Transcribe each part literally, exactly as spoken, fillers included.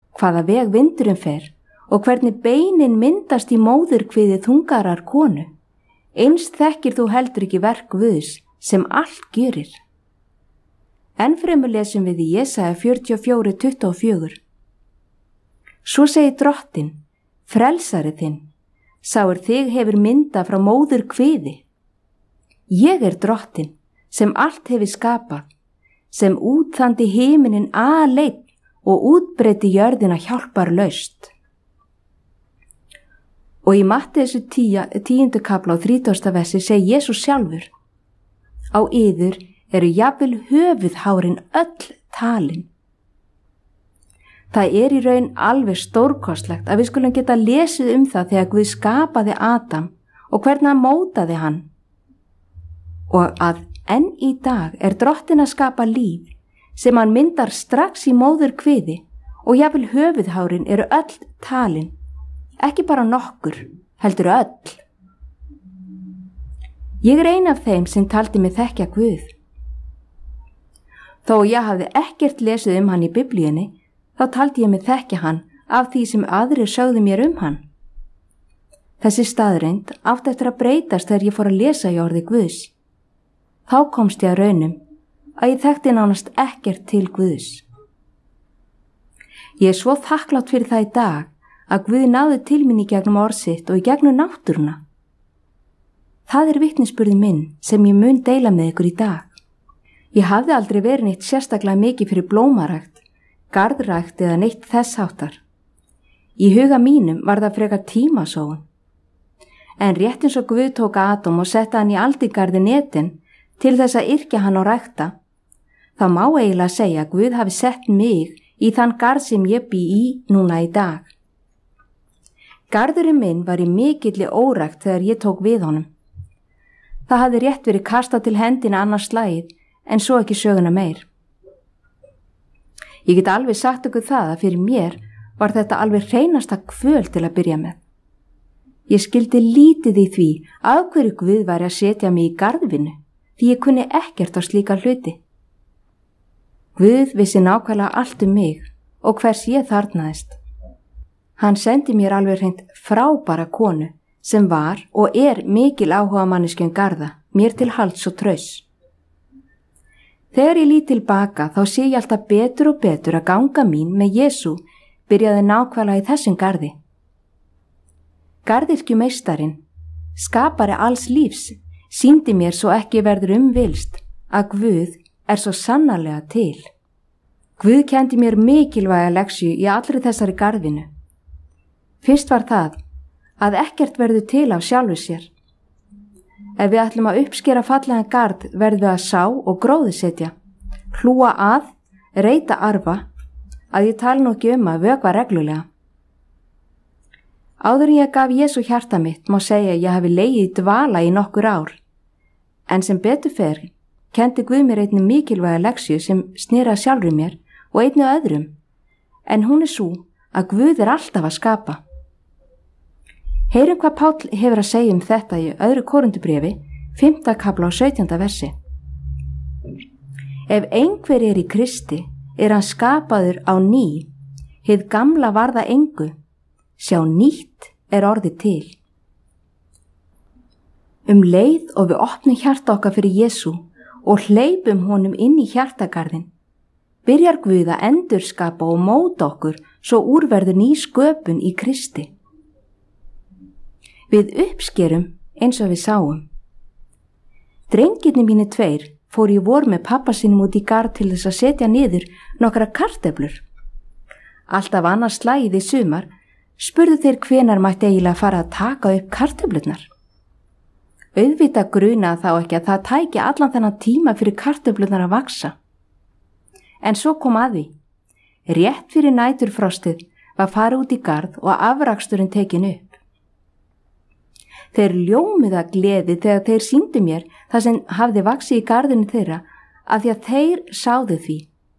hvaða veg vindurinn fer og hvernig beinin myndast í móðurkviði þungarar konu. Eins þekkir þú heldur ekki verk Guðs sem allt gjörir. Enn fremur lesum við í Jesaja fjörutíu og fjögur tuttugu og fjögur. Svo segir Drottinn, frelsari þinn, sá er þig hefur mynda frá móðurkviði. Ég er Drottinn, sem allt hefur skapað, sem útþandi himinin aleinn og útbreiddi jörðina hjálparlaust. Og í Matteusar tíunda kafla og þrítugasta versi segir Jesús sjálfur, á yður eru jafnvel höfuðhárin öll talin. Það er í raun alveg stórkostlegt að við skulum geta lesið um það þegar Guð skapaði Adam og hvernig hann mótaði hann. Og að enn í dag er Drottinn að skapa líf sem hann myndar strax í móðurkviði og jafnvel höfuðhárin eru öll talin, ekki bara nokkur, heldur öll. Ég er ein af þeim sem taldi mig þekkja Guð. Þó ég hafði ekkert lesið um hann í Biblíunni, þá taldi ég mig þekkja hann af því sem aðrir sögðu mér um hann. Þessi staðreynd átti eftir að breytast þegar ég fór að lesa í orði Guðs. Þá komst ég að raunum að ég þekkti nánast ekkert til Guðs. Ég er svo þakklátt fyrir það í dag að Guð náði til mín í gegnum orð sitt og í gegnum náttúruna. Það er vitnisburði minn sem ég mun deila með ykkur í dag. Ég hafði aldrei verið neitt sérstaklega mikið fyrir blómarækt, garðrækt eða neitt þess háttar. Í huga mínum var það frekar tímasóun. En rétt eins og Guð tók Adam og setta hann í aldingarðin Eden til þess að yrkja hann og rækta, þá má eiginlega segja að Guð hafi sett mig í þann garð sem ég bý í núna í dag. Garðurinn minn var í mikilli órækt þegar ég tók við honum. Það hafði rétt verið kastað til hendina annars slagið, en svo ekki söguna meir. Ég get alveg sagt ykkur það að fyrir mér var þetta alveg hreinasta kvöl til að byrja með. Ég skildi lítið í því af hverju Guð væri að setja mig í garðvinnu, því ég kunni ekkert á slíka hluti. Guð vissi nákvæmlega allt um mig og hvers ég þarfnaðist. Hann sendi mér alveg hreint frábæra konu sem var og er mikil áhuga manneskju um garða, mér til halds og trausts. Þegar ég lít tilbaka þá sé ég alltaf betur og betur að ganga mín með Jesú byrjaði nákvæmlega í þessum garði. Garðyrkjumeistarinn, skapari alls lífs, sýndi mér svo ekki verður umvilst að Guð er svo sannarlega til. Guð kenndi mér mikilvæga leksju í allri þessari garðinu. Fyrst var það að ekkert verður til af sjálfu sér. Ef við ætlum að uppskera fallegan garð verðum við að sá og gróðusetja, hlúa að, reyta arfa, að ég tala nú ekki um að vökva reglulega. Áður en ég gaf Jesú hjarta mitt má segja að ég hafi legið í dvala í nokkur ár, en sem betur fer kendi Guð mér einnig mikilvæga leksju sem snýra sjálfri mér og einnig öðrum, en hún er svo að Guð er alltaf að skapa. Heyrum hvað Páll hefur að segja um þetta í öðru Korintubréfi, fimmta kafla og sautjánda versi. Ef einhver er í Kristi, er hann skapaður á ný, hið gamla varða engu, sjá nýtt er orðið til. Um leið og við opnum hjarta okkar fyrir Jesú og hleypum honum inn í hjartagarðin, byrjar Guð að endurskapa og móta okkur svo úrverður ný sköpun í Kristi. Við uppskerum eins og við sáum. Drengirnir mínir tveir fór í vor með pappa sínum út í garð til þess að setja niður nokkra kartöflur. Alltaf annars slagið í sumar spurðu þeir hvenar mætti eiginlega fara að taka upp kartöflurnar. Auðvitað gruna þá ekki að það tæki allan þennan tíma fyrir kartöflurnar að vaksa. En svo kom að því. Rétt fyrir næturfrostið var farið út í garð og afraksturinn tekin upp. Þeir ljómuðu af gleði þegar þeir sýndu mér það sem hafði vaxið í garðinu þeirra af því að þeir sáðu því.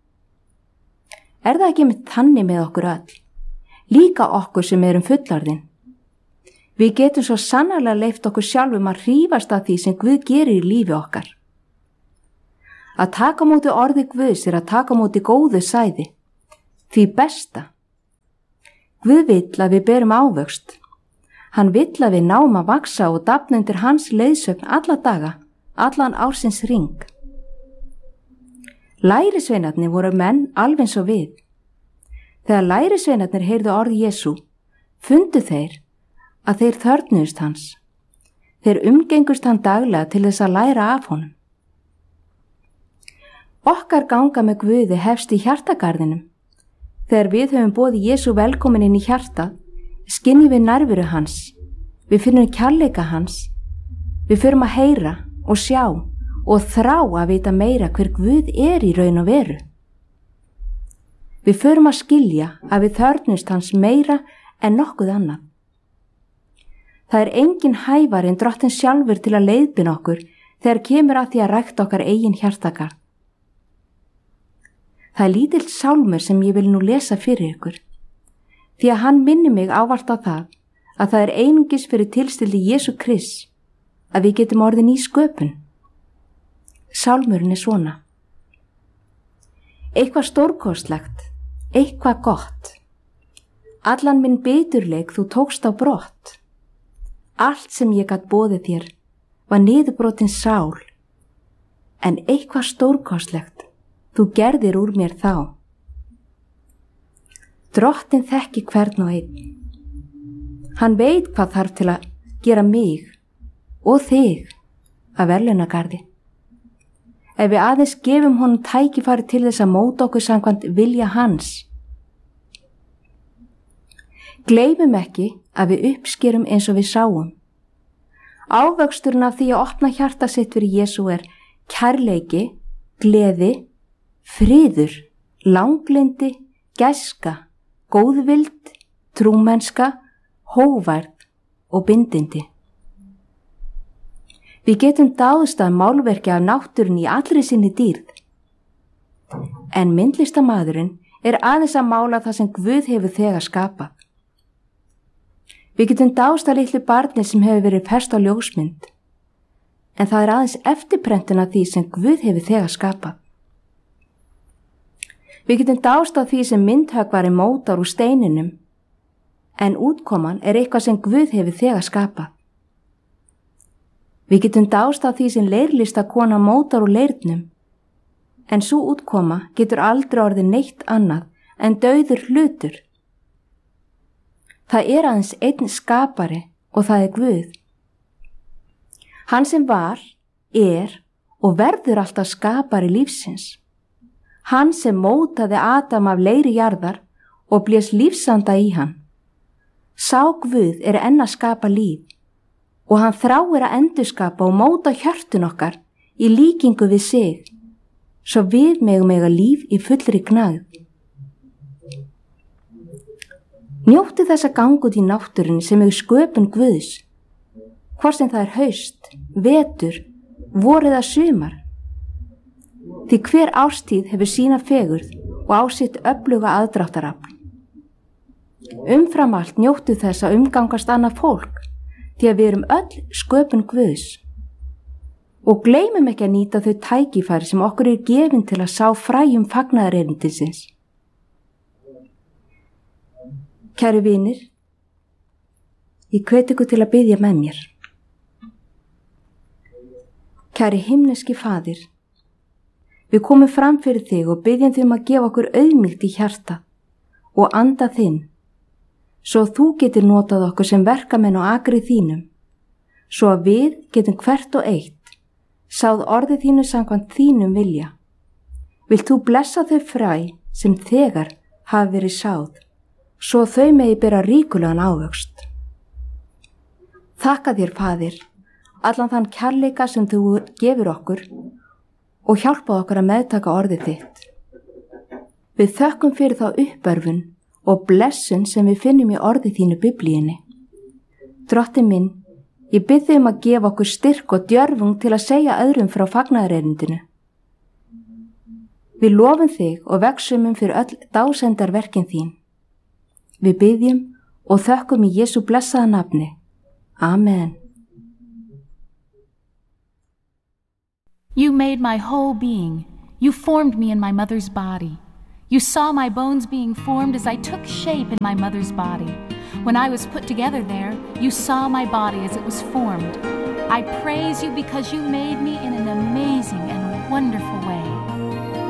Er það ekki með þannig með okkur öll? Líka okkur sem erum fullorðin. Við getum svo sannarlega leyft okkur sjálfum að hrífast af því sem Guð gerir í lífi okkar. Að taka móti orði Guðs er að taka móti góðu sæði, því besta, Guð vill að við berum ávöxt. Hann vill að við náum að vaksa og dafna undir hans leiðsögn alla daga, allan ársins hring. Lærisveinarnir voru menn alveg eins og við. Þegar lærisveinarnir heyrðu orð Jesú, fundu þeir að þeir þörfnuðust hans. Þeir umgengust hann daglega til þess að læra af honum. Okkar ganga með Guði hefst í hjartagarðinum. Þegar við höfum boðið Jesú velkomin inn í hjartað, skynjum við nærveru hans, við finnum kærleika hans, við förum að heyra og sjá og þrá að vita meira hver Guð er í raun og veru. Við förum að skilja að við þörfnumst hans meira en nokkuð annað. Það er engin hævar en Drottinn sjálfur til að leiðbeina okkur þegar kemur að því að rækta okkar eigin hjartagarð. Það er lítill sálmur sem ég vil nú lesa fyrir ykkur, því að hann minnir mig ávart á það að það er einungis fyrir tilstildi Jesú Krists að við getum orðið ný sköpun. Sálmurinn er svona: Eitthvað stórkostlegt, eitthvað gott. Allan minn biturleik þú tókst á brott. Allt sem ég gat boðið þér var niðurbrotin sál, en eitthvað stórkostlegt þú gerðir úr mér þá. Drottinn þekki hvern og einn. Hann veit hvað þarf til að gera mig og þig að verðlaunagarði. Ef við aðeins gefum honum tækifæri til þess að móta okkur samkvæmt vilja hans. Gleymum ekki að við uppskerum eins og við sáum. Ávöxturinn af því að opna hjarta sitt fyrir Jesú er kærleiki, gleði, friður, langlindi, gæska, góðvild, trúmennska, hógværð og bindindi. Við getum dáðst að málverki af náttúrunni í allri sinni dýrð. En myndlistarmaðurinn er aðeins að mála það sem Guð hefur þegar skapað. Við getum dáðst að litlu barni sem hefur verið fest á ljósmynd, en það er aðeins eftirprentun af því sem Guð hefur þegar skapað. Við getum dáðst af því sem myndhöggvari mótar úr steininum, en útkoman er eitthvað sem Guð hefur þegar skapað. Við getum dáðst af því sem leirlistakona mótar úr leirnum, en svo útkoma getur aldrei orðið neitt annað en dauður hlutur. Það er aðeins einn skapari og það er Guð. Hann sem var, er og verður alltaf skapari lífsins. Hann sem mótaði Adam af leiri jarðar og blés lífsanda í hann. Sá Guð er enn að skapa líf og hann þráir að endurskapa og móta hjörtun okkar í líkingu við sig, svo við megum eiga líf í fullri gnægð. Njóttu þess að ganga út í náttúrunni sem er sköpun Guðs, hvort sem það er haust, vetur, vor eða sumar. Því hver árstíð hefur sína fegurð og á sitt öfluga aðdráttarafl. Umfram allt njóttu þess að umgangast annað fólk, því að við erum öll sköpun Guðs. Og gleymum ekki að nýta þau tækifæri sem okkur er gefin til að sá fræjum fagnaðarerindisins. Kæru vinir, ég hvet ykkur til að biðja með mér. Kæri himneski Faðir, við komum fram fyrir þig og biðjum þig um að gefa okkur auðmýkt í hjarta og anda þinn, svo þú getur notað okkur sem verkamenn á akri þínum, svo að við getum hvert og eitt sáð orðið þínu samkvæmt þínum vilja. Vilt þú blessa þau fræ sem þegar hafi verið sáð, svo þau megi bera ríkulegan ávöxt. Þakka þér, Faðir, allan þann kærleika sem þú gefur okkur og hjálpað okkur að meðtaka orðið þitt. Við þökkum fyrir þá uppörfun og blessun sem við finnum í orði þínu Biblíunni. Drottinn minn, ég bið þig um að gefa okkur styrk og djörfung til að segja öðrum frá fagnaðarerindinu. Við lofum þig og vegsumum fyrir öll dásendarverkin þín. Við biðjum og þökkum í Jesú blessaða nafni. Amen. You made my whole being. You formed me in my mother's body. You saw my bones being formed as I took shape in my mother's body. When I was put together there, you saw my body as it was formed. I praise you because you made me in an